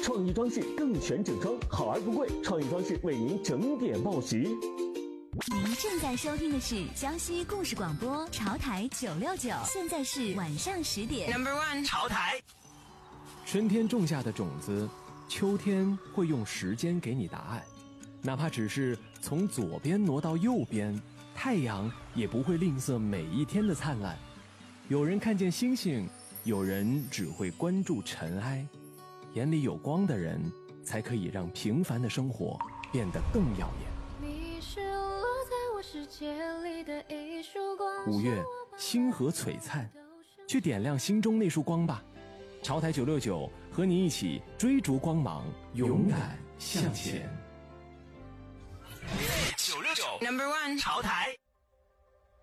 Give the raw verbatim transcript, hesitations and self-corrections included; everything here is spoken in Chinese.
创意装饰更全整装，好而不贵。创意装饰为您整点报时。 您正在收听的是江西故事广播潮台九六九，现在是晚上十点。 Number one 潮台。 春天种下的种子，秋天会用时间给你答案。哪怕只是从左边挪到右边，太阳也不会吝啬每一天的灿烂。有人看见星星，有人只会关注尘埃。眼里有光的人，才可以让平凡的生活变得更耀眼。 你是落在我世界里的一束光。 五月，星河璀璨，去点亮心中那束光吧。潮台九六九和你一起追逐光芒，勇敢向前。 九六九 Number one 潮台。